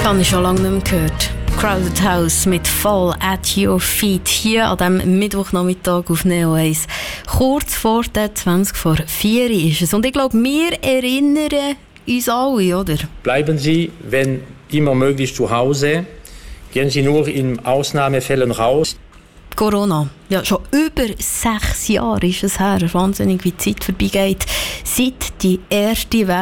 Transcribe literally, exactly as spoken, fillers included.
Habe ich schon lange nicht mehr gehört. Crowded House mit Fall at Your Feet hier an diesem Mittwochnachmittag auf Neo eins. Kurz vor der zwanzig vor vier ist es. Und ich glaube, wir erinnern uns alle, oder? Bleiben Sie, wenn immer möglich, zu Hause. Gehen Sie nur in Ausnahmefällen raus. Corona. Ja, schon über sechs Jahre ist es her. Wahnsinnig, wie die Zeit vorbeigeht. Seit die erste Welle